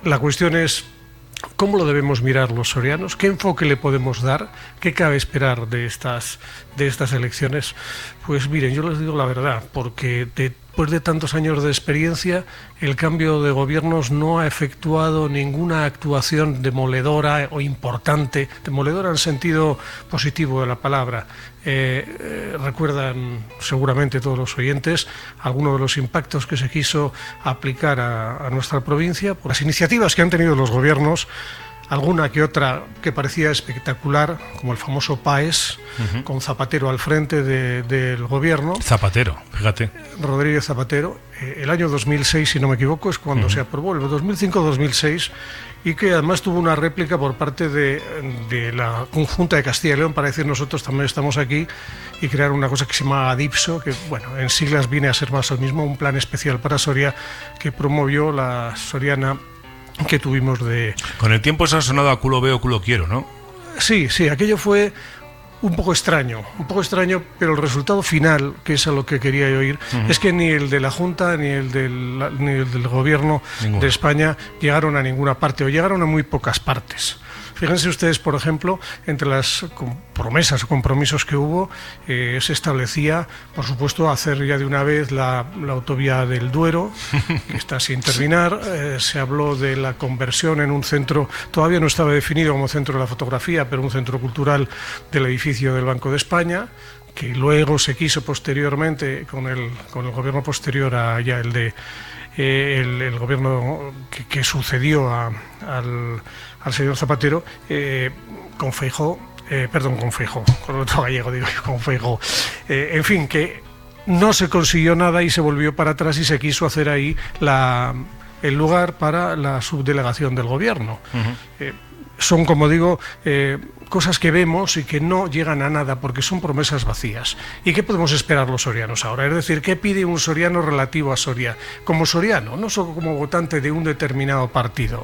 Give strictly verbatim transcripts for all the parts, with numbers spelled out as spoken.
la cuestión es ¿cómo lo debemos mirar los sorianos? ¿Qué enfoque le podemos dar? ¿Qué cabe esperar de estas, de estas elecciones? Pues miren, yo les digo la verdad, porque después de tantos años de experiencia, el cambio de gobiernos no ha efectuado ninguna actuación demoledora o importante, demoledora en sentido positivo de la palabra. Eh, eh, recuerdan seguramente todos los oyentes algunos de los impactos que se quiso aplicar a, a nuestra provincia por las iniciativas que han tenido los gobiernos, alguna que otra que parecía espectacular, como el famoso PAES, uh-huh. con Zapatero al frente de, del gobierno. Zapatero, fíjate. Rodríguez Zapatero. Eh, el año dos mil seis, si no me equivoco, es cuando uh-huh. se aprobó, el dos mil cinco dos mil seis, y que además tuvo una réplica por parte de, de la Junta de Castilla y León para decir nosotros también estamos aquí, y crear una cosa que se llama ADIPSO, que bueno, en siglas viene a ser más lo mismo, un plan especial para Soria que promovió la Soriana que tuvimos de... Con el tiempo eso ha sonado a culo veo, culo quiero, ¿no? Sí, sí, aquello fue un poco extraño, un poco extraño, pero el resultado final, que es a lo que quería oír, uh-huh. es que ni el de la Junta ni el del, ni el del Gobierno Ninguno. de España llegaron a ninguna parte, o llegaron a muy pocas partes. Fíjense ustedes, por ejemplo, entre las promesas o compromisos que hubo, eh, se establecía, por supuesto, hacer ya de una vez la, la autovía del Duero, que está sin terminar. Eh, se habló de la conversión en un centro, todavía no estaba definido como centro de la fotografía, pero un centro cultural del edificio del Banco de España, que luego se quiso posteriormente, con el, con el gobierno posterior a ya el de... Eh, el, el gobierno que, que sucedió a, al, al señor Zapatero, eh, con Feijóo, eh, perdón, con Feijóo, con otro gallego digo yo, con Feijóo, eh, en fin, que no se consiguió nada y se volvió para atrás y se quiso hacer ahí la, el lugar para la subdelegación del gobierno. Uh-huh. Eh, son, como digo, eh, cosas que vemos y que no llegan a nada porque son promesas vacías. ¿Y qué podemos esperar los sorianos ahora? Es decir, ¿qué pide un soriano relativo a Soria? Como soriano, no solo como votante de un determinado partido.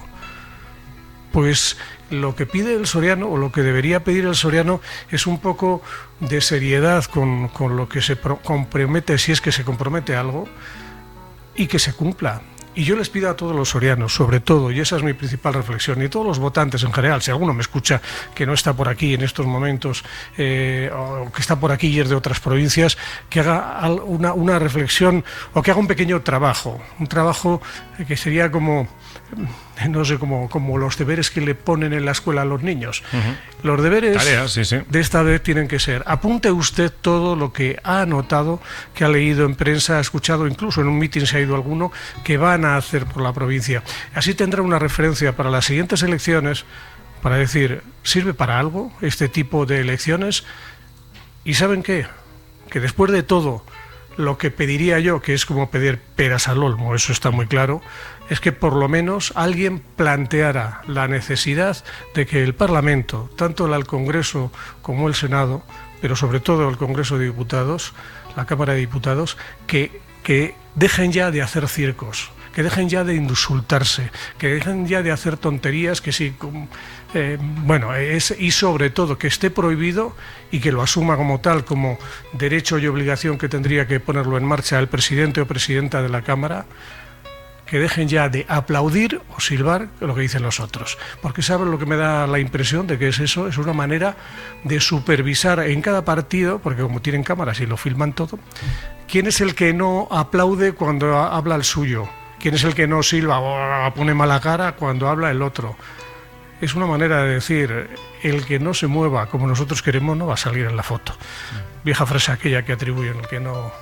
Pues lo que pide el soriano, o lo que debería pedir el soriano, es un poco de seriedad con, con lo que se pro- compromete, si es que se compromete algo, y que se cumpla. Y yo les pido a todos los sorianos, sobre todo, y esa es mi principal reflexión, y a todos los votantes en general, si alguno me escucha que no está por aquí en estos momentos, eh, o que está por aquí y es de otras provincias, que haga una, una reflexión, o que haga un pequeño trabajo, un trabajo que sería como, no sé, como, como los deberes que le ponen en la escuela a los niños. Uh-huh. Los deberes Tarea, sí, sí. de esta vez tienen que ser: apunte usted todo lo que ha anotado, que ha leído en prensa, ha escuchado, incluso en un mitin si ha ido alguno, que van a hacer por la provincia. Así tendrá una referencia para las siguientes elecciones, para decir, ¿sirve para algo este tipo de elecciones? ¿Y saben qué? Que después de todo, lo que pediría yo, que es como pedir peras al olmo, eso está muy claro, es que por lo menos alguien planteara la necesidad de que el Parlamento, tanto el Congreso como el Senado, pero sobre todo el Congreso de Diputados, la Cámara de Diputados, que, que dejen ya de hacer circos, que dejen ya de insultarse, que dejen ya de hacer tonterías, que sí, eh, bueno, es, y sobre todo que esté prohibido y que lo asuma como tal, como derecho y obligación que tendría que ponerlo en marcha el presidente o presidenta de la Cámara, que dejen ya de aplaudir o silbar lo que dicen los otros. Porque ¿saben lo que me da la impresión de que es eso? Es una manera de supervisar en cada partido, porque como tienen cámaras y lo filman todo, quién es el que no aplaude cuando habla el suyo, quién es el que no silba o pone mala cara cuando habla el otro. Es una manera de decir, el que no se mueva como nosotros queremos no va a salir en la foto. Vieja frase aquella que atribuyen, el que no...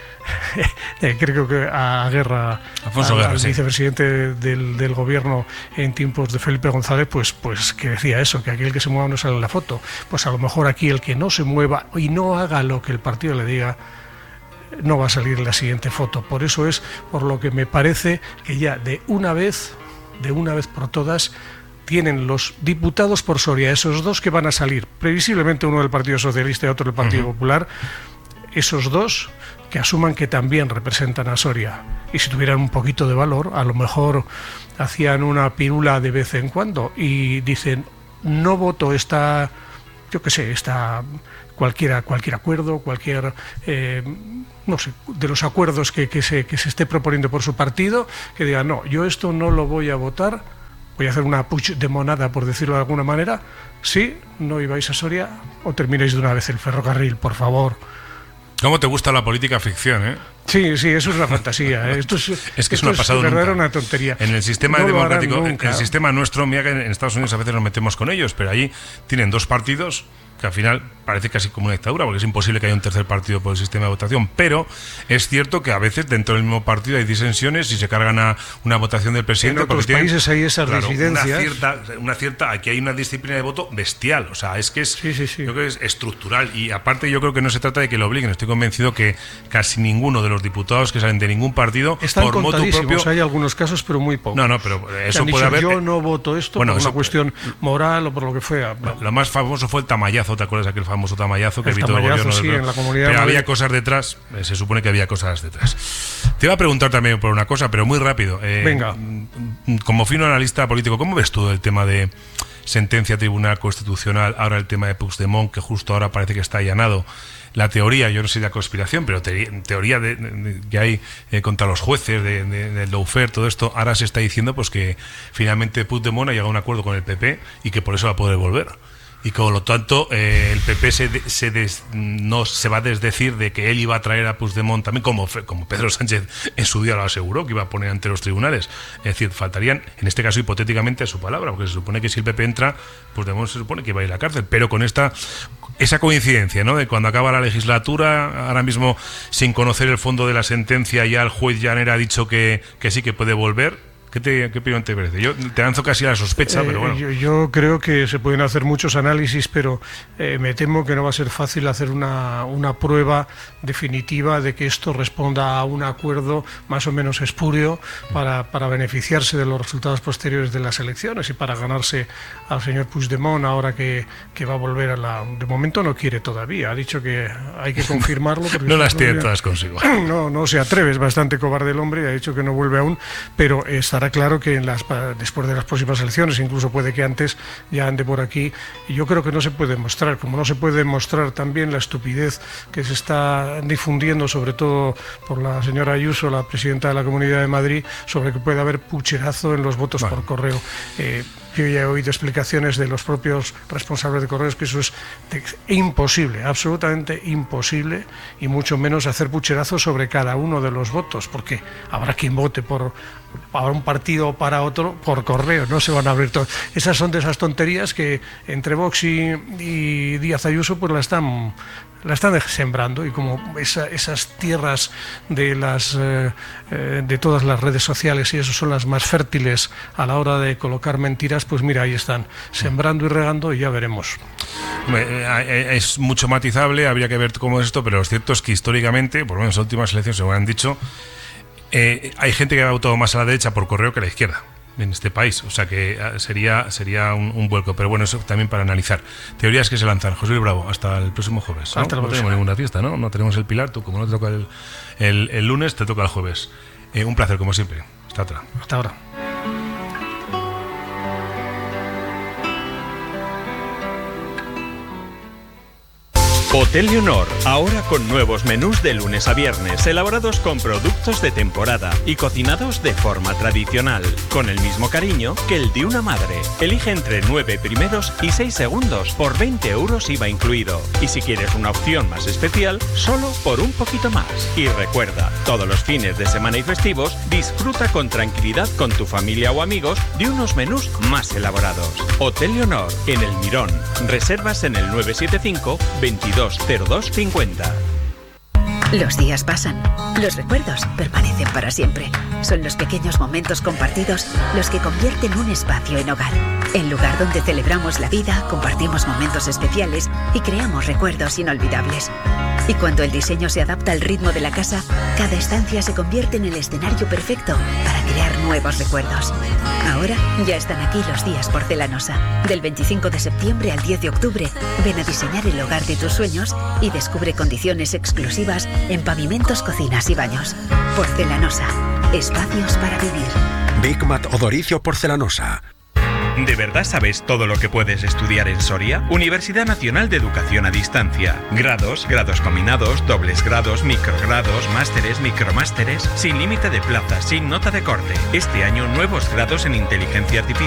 creo que a Guerra, Alfonso al, Guerra, al sí. vicepresidente del, del gobierno en tiempos de Felipe González, pues, pues que decía eso, que aquel que se mueva no sale en la foto. Pues a lo mejor aquí el que no se mueva y no haga lo que el partido le diga, no va a salir en la siguiente foto. Por eso es por lo que me parece que ya de una vez, de una vez por todas, tienen los diputados por Soria, esos dos que van a salir, previsiblemente uno del Partido Socialista y otro del Partido uh-huh. Popular, esos dos que asuman que también representan a Soria. Y si tuvieran un poquito de valor, a lo mejor hacían una pirula de vez en cuando y dicen, no voto esta, yo qué sé, esta cualquiera, cualquier acuerdo, cualquier, eh, no sé, de los acuerdos que, que, se, que se esté proponiendo por su partido, que digan, no, yo esto no lo voy a votar voy a hacer una puigdemonada, por decirlo de alguna manera. Sí, no ibais a Soria o terminéis de una vez el ferrocarril, por favor. ¿Cómo te gusta la política ficción, eh? Sí, sí, eso es una fantasía. ¿eh? Esto es, es que esto eso no ha pasado es nunca. Una tontería. En el sistema no democrático, en el sistema nuestro, mira que en Estados Unidos a veces nos metemos con ellos, pero allí tienen dos partidos que al final parece casi como una dictadura, porque es imposible que haya un tercer partido por el sistema de votación, pero es cierto que a veces dentro del mismo partido hay disensiones y se cargan a una votación del presidente. En otros porque países tienen, hay esas claro, residencias. Una cierta, una cierta, aquí hay una disciplina de voto bestial, o sea, es que es, sí, sí, sí. yo creo que es estructural, y aparte yo creo que no se trata de que lo obliguen, estoy convencido que casi ninguno de los diputados que salen de ningún partido, están por motu propio, hay algunos casos, pero muy pocos. No, no, pero eso puede dicho, haber. Yo no voto esto bueno, por eso, una cuestión moral o por lo que fuera. Lo, lo más famoso fue el tamallazo, ¿te acuerdas de aquel famoso tamallazo que el evitó tamallazo, el gobierno? Sí, de... en la comunidad pero de había cosas detrás, eh, se supone que había cosas detrás. Te iba a preguntar también por una cosa, pero muy rápido. Eh, Venga. Como fino analista político, ¿cómo ves tú el tema de sentencia Tribunal Constitucional, ahora el tema de Puigdemont, que justo ahora parece que está allanado? La teoría, yo no sé de la conspiración, pero te, teoría de, de, de, que hay eh, contra los jueces, de, de, del lawfare, todo esto, ahora se está diciendo pues que finalmente Puigdemont ha llegado a un acuerdo con el P P y que por eso va a poder volver. Y por lo tanto, eh, el P P se, de, se, des, no, se va a desdecir de que él iba a traer a Puigdemont también, como, como Pedro Sánchez en su día lo aseguró, que iba a poner ante los tribunales. Es decir, faltarían, en este caso hipotéticamente, a su palabra, porque se supone que si el P P entra, Puigdemont se supone que va a ir a la cárcel. Pero con esta esa coincidencia, ¿no?, de cuando acaba la legislatura, ahora mismo sin conocer el fondo de la sentencia, ya el juez Llanera ha dicho que, que sí que puede volver. ¿Qué, te, ¿Qué opinión te parece? Yo te lanzo casi la sospecha, eh, pero bueno. Yo, yo creo que se pueden hacer muchos análisis, pero eh, me temo que no va a ser fácil hacer una, una prueba definitiva de que esto responda a un acuerdo más o menos espurio para, para beneficiarse de los resultados posteriores de las elecciones y para ganarse al señor Puigdemont ahora que, que va a volver a la... De momento no quiere todavía, ha dicho que hay que confirmarlo. No las tiene todas consigo. No, no se atreve, es bastante cobarde el hombre y ha dicho que no vuelve aún, pero está Estará claro que en las, después de las próximas elecciones, incluso puede que antes ya ande por aquí, y yo creo que no se puede mostrar, como no se puede mostrar también la estupidez que se está difundiendo, sobre todo por la señora Ayuso, la presidenta de la Comunidad de Madrid, sobre que puede haber pucherazo en los votos vale. por correo. Eh, Yo ya he oído explicaciones de los propios responsables de correos que eso es imposible, absolutamente imposible, y mucho menos hacer pucherazos sobre cada uno de los votos, porque habrá quien vote por para un partido o para otro por correo, no se van a abrir todos. Esas son de esas tonterías que entre Vox y, y Díaz Ayuso pues la están la están sembrando, y como esa, esas tierras de las eh, de todas las redes sociales y eso son las más fértiles a la hora de colocar mentiras, pues mira, ahí están sembrando y regando y ya veremos. Es mucho matizable, habría que ver cómo es esto, pero lo cierto es que históricamente, por lo menos en las últimas elecciones, se me han dicho, eh, hay gente que ha votado más a la derecha por correo que a la izquierda en este país, o sea que sería sería un, un vuelco, pero bueno, eso también para analizar. Teorías que se lanzan. José Luis Bravo, hasta el próximo jueves, ¿no? Hasta la no tenemos ninguna fiesta, ¿no? No tenemos el Pilar, tú como no te toca el, el, el lunes, te toca el jueves. Eh, un placer, como siempre. Hasta otra. Hasta ahora. Hotel Leonor, ahora con nuevos menús de lunes a viernes, elaborados con productos de temporada y cocinados de forma tradicional, con el mismo cariño que el de una madre. Elige entre nueve primeros y seis segundos, por veinte euros I V A incluido. Y si quieres una opción más especial, solo por un poquito más. Y recuerda, todos los fines de semana y festivos, disfruta con tranquilidad con tu familia o amigos de unos menús más elaborados. Hotel Leonor, en El Mirón. Reservas en el nueve siete cinco, veintidós cero dos cincuenta. Los días pasan, los recuerdos permanecen para siempre. Son los pequeños momentos compartidos los que convierten un espacio en hogar. El lugar donde celebramos la vida, compartimos momentos especiales y creamos recuerdos inolvidables. Y cuando el diseño se adapta al ritmo de la casa, cada estancia se convierte en el escenario perfecto para crear nuevos recuerdos. Ahora ya están aquí los días Porcelanosa. Del veinticinco de septiembre al diez de octubre, ven a diseñar el hogar de tus sueños y descubre condiciones exclusivas en pavimentos, cocinas y baños. Porcelanosa. Espacios para vivir. Big Mat Odoricio Porcelanosa. ¿De verdad sabes todo lo que puedes estudiar en Soria? Universidad Nacional de Educación a Distancia. Grados, grados combinados, dobles grados, microgrados, másteres, micromásteres, sin límite de plazas, sin nota de corte. Este año nuevos grados en Inteligencia Artificial